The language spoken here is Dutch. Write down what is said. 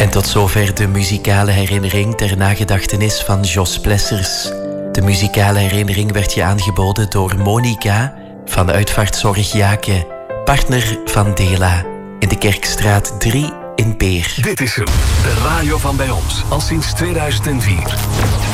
En tot zover de muzikale herinnering ter nagedachtenis van Jos Plessers. De muzikale herinnering werd je aangeboden door Monica van Uitvaartzorg Jaken, partner van Dela, in de Kerkstraat 3 in Peer. Dit is hem, de radio van bij ons, al sinds 2004.